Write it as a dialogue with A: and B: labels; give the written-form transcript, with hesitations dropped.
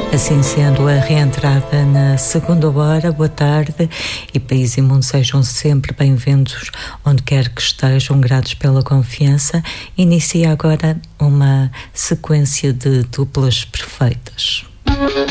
A: Assim sendo, a reentrada na segunda hora, boa tarde, e País e Mundo sejam sempre bem-vindos onde quer que estejam, gratos pela confiança. Inicia agora uma sequência de duplas perfeitas.